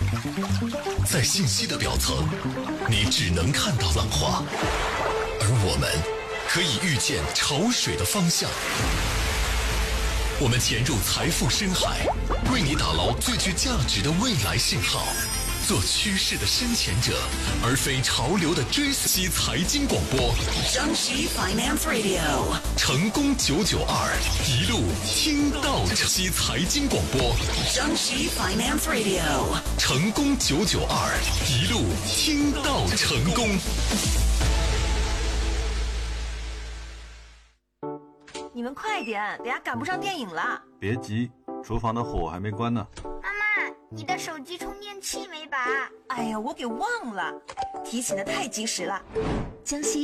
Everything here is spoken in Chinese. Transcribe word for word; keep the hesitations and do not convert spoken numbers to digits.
在信息的表层，你只能看到浪花，而我们可以预见潮水的方向。我们潜入财富深海，为你打捞最具价值的未来信号，做趋势的深潜者，而非潮流的追随。财经广播， 江西 Finance Radio， 成功九九二，一路听到西财经广播， 江西 Finance Radio， 成功九九二，一路听到成功。 你们快点，等下赶不上电影了。 别急，厨房的火还没关呢。 妈妈，你的手机充电器没拔？ 哎呀，我给忘了，提醒的太及时了。 江西